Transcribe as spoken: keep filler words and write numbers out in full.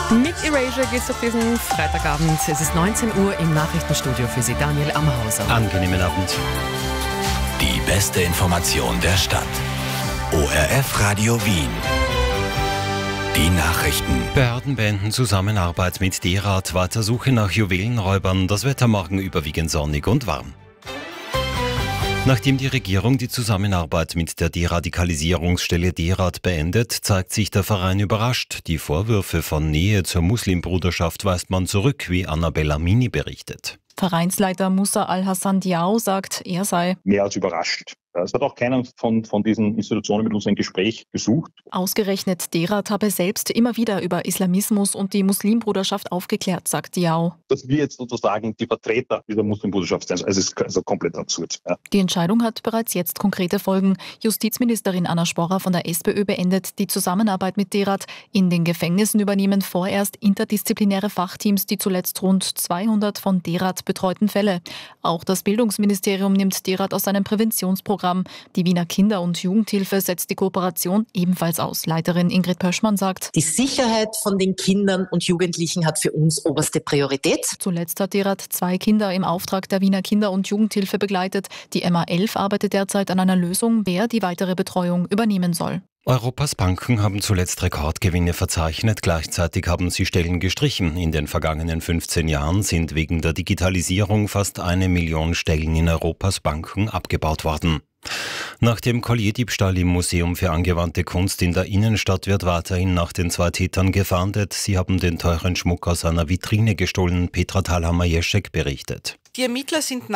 Mit Erasure geht's auf diesen Freitagabend. Es ist neunzehn Uhr im Nachrichtenstudio für Sie, Daniel Amhauser. Angenehmen Abend. Die beste Information der Stadt. O R F Radio Wien. Die Nachrichten. Behörden beenden Zusammenarbeit mit D-Rad, weiter Suche nach Juwelenräubern. Das Wetter morgen überwiegend sonnig und warm. Nachdem die Regierung die Zusammenarbeit mit der Deradikalisierungsstelle D-Rad beendet, zeigt sich der Verein überrascht. Die Vorwürfe von Nähe zur Muslimbruderschaft weist man zurück, wie Annabella Mini berichtet. Vereinsleiter Musa Al-Hassan Diao sagt, er sei mehr als überrascht. Es hat auch keiner von, von diesen Institutionen mit uns ein Gespräch gesucht. Ausgerechnet D-Rad habe selbst immer wieder über Islamismus und die Muslimbruderschaft aufgeklärt, sagt Diao. Dass wir jetzt sozusagen die Vertreter dieser Muslimbruderschaft sind, also es ist also komplett absurd. Ja. Die Entscheidung hat bereits jetzt konkrete Folgen. Justizministerin Anna Sporrer von der SPÖ beendet die Zusammenarbeit mit D-Rad. In den Gefängnissen übernehmen vorerst interdisziplinäre Fachteams die zuletzt rund zweihundert von D-Rad betreuten Fälle. Auch das Bildungsministerium nimmt D-Rad aus seinem Präventionsprogramm. Die Wiener Kinder- und Jugendhilfe setzt die Kooperation ebenfalls aus. Leiterin Ingrid Pöschmann sagt, die Sicherheit von den Kindern und Jugendlichen hat für uns oberste Priorität. Zuletzt hat D-Rad zwei Kinder im Auftrag der Wiener Kinder- und Jugendhilfe begleitet. Die M A elf arbeitet derzeit an einer Lösung, wer die weitere Betreuung übernehmen soll. Europas Banken haben zuletzt Rekordgewinne verzeichnet, gleichzeitig haben sie Stellen gestrichen. In den vergangenen fünfzehn Jahren sind wegen der Digitalisierung fast eine Million Stellen in Europas Banken abgebaut worden. Nach dem Collierdiebstahl im Museum für angewandte Kunst in der Innenstadt wird weiterhin nach den zwei Tätern gefahndet. Sie haben den teuren Schmuck aus einer Vitrine gestohlen, Petra Thalhammer-Jeschek berichtet. Die Ermittler sind